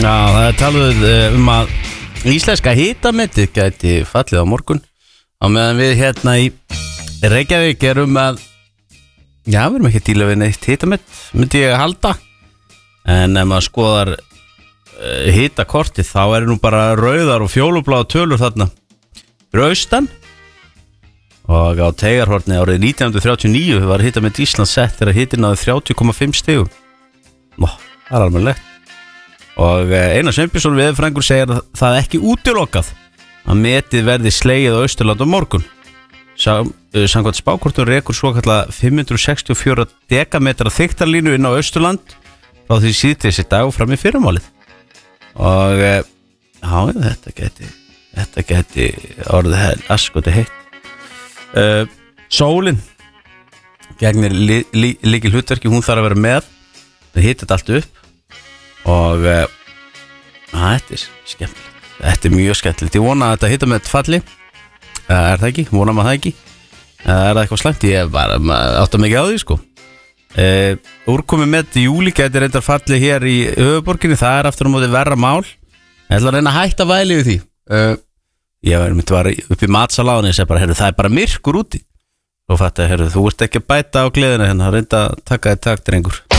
Já, það er talað að íslenska hitametið gæti fallið á morgun á meðan við hérna í Reykjavík erum að við erum ekki að díla við neitt hitamett, myndi ég að halda, en ef maður skoðar hitakortið þá er nú bara rauðar og fjólubláa tölur þarna fyrir austan. Og á Teigarhorni árið 1939 var hitamett Íslands sett þegar hitinn náði 30,5 stigum. Það er almennilegt. Og Einar Sveinbjörnsson veðurfræðingur segir að það ekki útilokað að metið verði slegið á Austurland á morgun. Samkvæmt spákortum rekur svokallega 564 dekametra þyktarlínu inn á Austurland frá því síðdegis í dag og fram í fyrramálið. Og þetta gæti orðið askoti heitt. Sólin gegnir líkil hlutverki, hún þarf að vera með, það hittir allt upp og þetta er skemmtilegt, þetta er mjög skemmtilegt. Ég vona að þetta hitta með falli, er það ekki, vona maður það ekki, er það eitthvað slæmt, ég bara átta mikið á því sko. Úrkomi með júli gæti reyndar falli hér í höfuborginni, það er aftur á móti verra mál, ég ætla að reyna að hætta væli við því. Ég myndi var upp í matsaláðinu og ég segi bara, það er bara myrkur úti og þetta, þú ert ekki að bæta á gleðina hérna, reynda að taka þér takt, drengur.